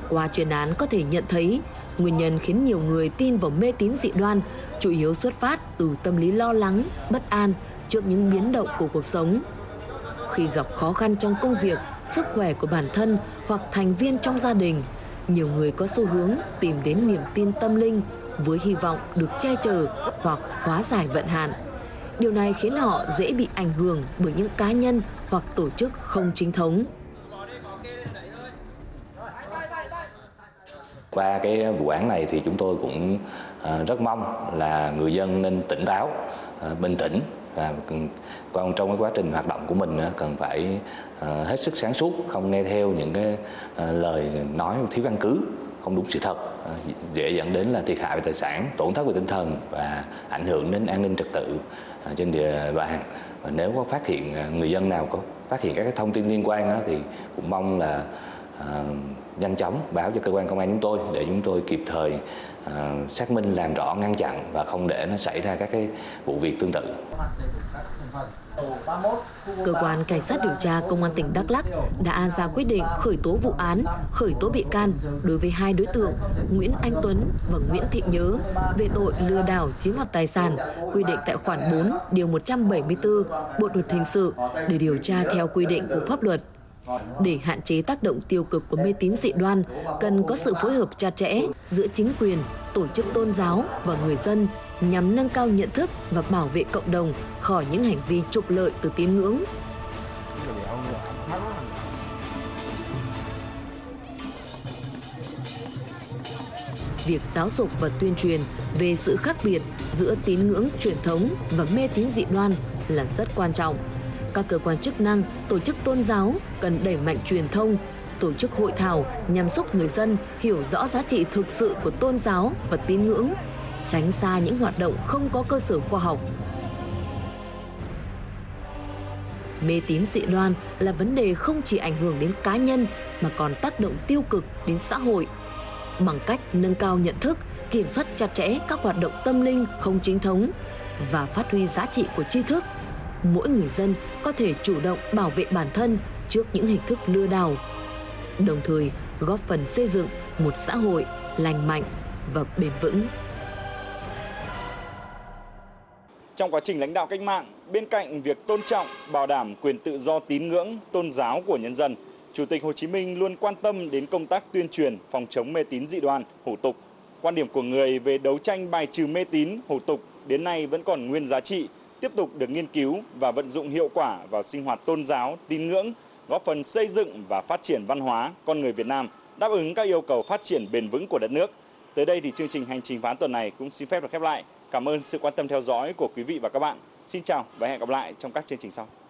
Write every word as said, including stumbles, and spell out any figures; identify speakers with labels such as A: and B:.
A: Qua chuyên án có thể nhận thấy, nguyên nhân khiến nhiều người tin vào mê tín dị đoan chủ yếu xuất phát từ tâm lý lo lắng, bất an trước những biến động của cuộc sống. Khi gặp khó khăn trong công việc, sức khỏe của bản thân hoặc thành viên trong gia đình, nhiều người có xu hướng tìm đến niềm tin tâm linh với hy vọng được che chở hoặc hóa giải vận hạn. Điều này khiến họ dễ bị ảnh hưởng bởi những cá nhân hoặc tổ chức không chính thống.
B: Qua cái vụ án này thì chúng tôi cũng rất mong là người dân nên tỉnh táo, bình tĩnh và trong cái quá trình hoạt động của mình cần phải hết sức sáng suốt, không nghe theo những cái lời nói thiếu căn cứ, không đúng sự thật, dễ dẫn đến là thiệt hại về tài sản, tổn thất về tinh thần và ảnh hưởng đến an ninh trật tự trên địa bàn. Và nếu có phát hiện người dân nào có phát hiện các thông tin liên quan thì cũng mong là À, nhanh chóng báo cho cơ quan công an chúng tôi để chúng tôi kịp thời à, xác minh, làm rõ, ngăn chặn và không để nó xảy ra các cái vụ việc tương tự.
A: Cơ quan Cảnh sát điều tra Công an tỉnh Đắk Lắk đã ra quyết định khởi tố vụ án, khởi tố bị can đối với hai đối tượng Nguyễn Anh Tuấn và Nguyễn Thị Nhớ về tội lừa đảo chiếm đoạt tài sản, quy định tại khoản bốn điều một trăm bảy mươi tư Bộ luật hình sự để điều tra theo quy định của pháp luật. Để hạn chế tác động tiêu cực của mê tín dị đoan, cần có sự phối hợp chặt chẽ giữa chính quyền, tổ chức tôn giáo và người dân nhằm nâng cao nhận thức và bảo vệ cộng đồng khỏi những hành vi trục lợi từ tín ngưỡng. Việc giáo dục và tuyên truyền về sự khác biệt giữa tín ngưỡng truyền thống và mê tín dị đoan là rất quan trọng. Các cơ quan chức năng, tổ chức tôn giáo cần đẩy mạnh truyền thông, tổ chức hội thảo nhằm giúp người dân hiểu rõ giá trị thực sự của tôn giáo và tín ngưỡng, tránh xa những hoạt động không có cơ sở khoa học. Mê tín dị đoan là vấn đề không chỉ ảnh hưởng đến cá nhân mà còn tác động tiêu cực đến xã hội. Bằng cách nâng cao nhận thức, kiểm soát chặt chẽ các hoạt động tâm linh không chính thống và phát huy giá trị của tri thức, mỗi người dân có thể chủ động bảo vệ bản thân trước những hình thức lừa đảo, đồng thời góp phần xây dựng một xã hội lành mạnh và bền vững.
C: Trong quá trình lãnh đạo cách mạng, bên cạnh việc tôn trọng, bảo đảm quyền tự do tín ngưỡng, tôn giáo của nhân dân, Chủ tịch Hồ Chí Minh luôn quan tâm đến công tác tuyên truyền phòng chống mê tín dị đoan, hủ tục. Quan điểm của người về đấu tranh bài trừ mê tín, hủ tục đến nay vẫn còn nguyên giá trị, tiếp tục được nghiên cứu và vận dụng hiệu quả vào sinh hoạt tôn giáo, tín ngưỡng, góp phần xây dựng và phát triển văn hóa con người Việt Nam, đáp ứng các yêu cầu phát triển bền vững của đất nước. Tới đây thì chương trình Hành trình phá án tuần này cũng xin phép được khép lại. Cảm ơn sự quan tâm theo dõi của quý vị và các bạn. Xin chào và hẹn gặp lại trong các chương trình sau.